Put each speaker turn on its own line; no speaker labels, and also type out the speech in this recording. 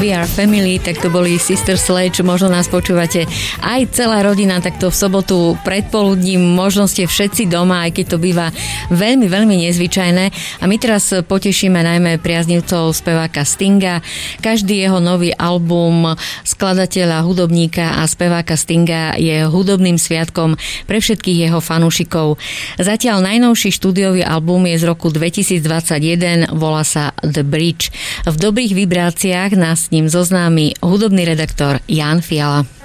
We Are Family, tak to boli Sister Sledge, možno nás počúvate aj celá rodina, tak to v sobotu predpoludním, možno ste všetci doma, aj keď to býva veľmi, veľmi nezvyčajné. A my teraz potešíme najmä priaznivcov speváka Stinga. Každý jeho nový album skladateľa, hudobníka a speváka Stinga je hudobným sviatkom pre všetkých jeho fanúšikov. Zatiaľ najnovší štúdiový album je z roku 2021, volá sa The Bridge. V dobrých vibráciách nás s ním zoznámi hudobný redaktor Ján Fiala.